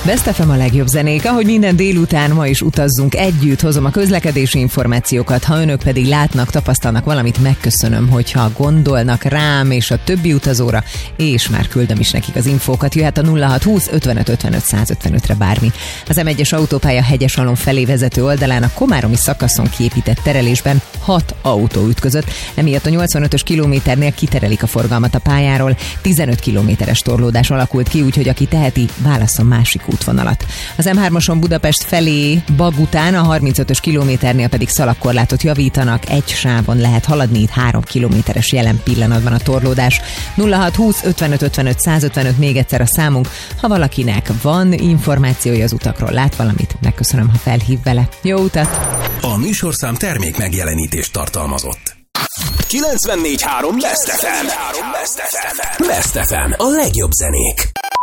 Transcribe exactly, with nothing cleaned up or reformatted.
Best ef em a legjobb zenék, ahogy minden délután, ma is utazzunk együtt, hozom a közlekedési információkat, ha önök pedig látnak, tapasztalnak valamit, megköszönöm, hogyha gondolnak rám és a többi utazóra, és már küldöm is nekik az infókat, jöhet a nulla hat húsz ötvenöt ötvenöt száz ötvenötre bármi. Az em egyes autópálya Hegyesalom felé vezető oldalán a komáromi szakaszon kiépített terelésben hat autó ütközött, emiatt a nyolcvanötös kilométernél kiterelik a forgalmat a pályáról, tizenöt kilométeres torlódás alakult ki, úgyhogy aki teheti, válasszon másik útvonalat. Az em hármason Budapest felé Bag után a harmincötös kilométernél pedig szalagkorlátot javítanak, egy sávon lehet haladni, itt három kilométeres jelen pillanatban a torlódás. nulla hat húsz ötvenöt ötvenöt száz ötvenöt még egyszer a számunk, ha valakinek van információja az utakról, lát valamit, megköszönöm, ha felhív vele. Jó utat! A műsorszám termék megjelenítést tartalmazott. kilencvennégy három Best ef em. Best ef em. A legjobb zenék.